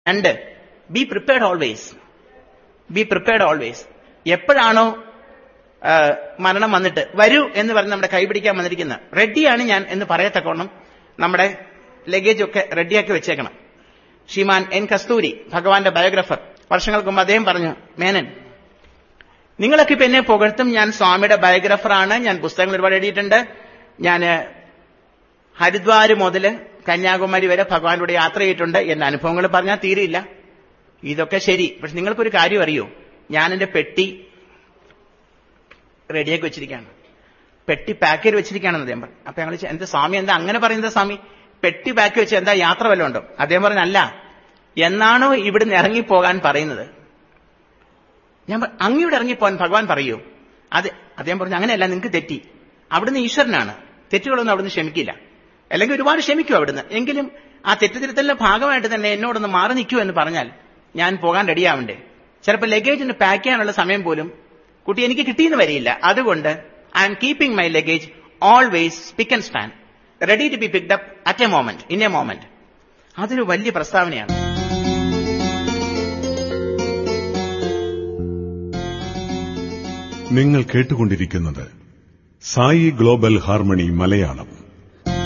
രണ്ട്, be prepared always. Be prepared always. എപ്പോഴാണോ മരണം വന്നിട്ട് വരൂ എന്ന് പറഞ്ഞ് നമ്മുടെ കൈപിടിക്കാൻ വന്നിരിക്കുന്ന റെഡിയാണ് ഞാൻ എന്ന് പറയത്തക്കോണം നമ്മുടെ ലഗേജ് ഒക്കെ റെഡിയാക്കി വെച്ചേക്കണം. ശ്രീമാൻ എൻ കസ്തൂരി, ഭഗവാന്റെ ബയോഗ്രാഫർ, വർഷങ്ങൾക്ക് മുമ്പ് അദ്ദേഹം പറഞ്ഞു, മേനൻ, നിങ്ങളൊക്കെ ഇപ്പൊ എന്നെ പുകഴ്ത്തും, ഞാൻ സ്വാമിയുടെ ബയോഗ്രാഫറാണ്, ഞാൻ പുസ്തകങ്ങൾ ഒരുപാട് എഴുതിയിട്ടുണ്ട്, ഞാൻ ഹരിദ്വാർ മുതൽ കന്യാകുമാരി വരെ ഭഗവാനോട് യാത്ര ചെയ്തിട്ടുണ്ട്, എന്റെ അനുഭവങ്ങൾ പറഞ്ഞാൽ തീരെയില്ല. ഇതൊക്കെ ശരി, പക്ഷെ നിങ്ങൾക്കൊരു കാര്യം അറിയോ, ഞാൻ എന്റെ പെട്ടി റെഡിയാക്കി വെച്ചിരിക്കുകയാണ്, പെട്ടി പാക്ക് ചെയ്ത് വെച്ചിരിക്കുകയാണെന്ന് അദ്ദേഹം പറഞ്ഞു. അപ്പൊ ഞങ്ങൾ എന്താ സ്വാമി, എന്താ അങ്ങനെ പറയുന്നത് സ്വാമി, പെട്ടി പാക്ക് വെച്ച് എന്താ യാത്ര വല്ലതും ഉണ്ടോ? അദ്ദേഹം പറഞ്ഞു, അല്ല, എന്നാണോ ഇവിടുന്ന് ഇറങ്ങിപ്പോകാൻ പറയുന്നത്, ഞാൻ അങ്ങോട്ട് ഇറങ്ങിപ്പോകാൻ ഭഗവാൻ പറയൂ. അദ്ദേഹം പറഞ്ഞു, അങ്ങനെയല്ല, നിങ്ങൾക്ക് തെറ്റി, അവിടുന്ന് ഈശ്വരനാണ്, തെറ്റുകളൊന്നും അവിടുന്ന് ക്ഷമിക്കില്ല, അല്ലെങ്കിൽ ഒരുപാട് ക്ഷമിക്കും അവിടുന്ന്, എങ്കിലും ആ തെറ്റുതിരുത്തലിന്റെ ഭാഗമായിട്ട് തന്നെ എന്നോടൊന്ന് മാറി നിൽക്കൂ എന്ന് പറഞ്ഞാൽ ഞാൻ പോകാൻ റെഡിയാവണ്ടേ? ചിലപ്പോൾ ലഗേജിന് പാക്ക് ചെയ്യാനുള്ള സമയം പോലും കുട്ടി എനിക്ക് കിട്ടിയെന്ന് വരില്ല. അതുകൊണ്ട് I am keeping my luggage always സ്പിക്ക് and span, ready to B picked up at A moment, in A moment. അതൊരു വലിയ പ്രസ്താവനയാണ്. നിങ്ങൾ കേട്ടുകൊണ്ടിരിക്കുന്നത് സായി ഗ്ലോബൽ ഹാർമണി മലയാളം.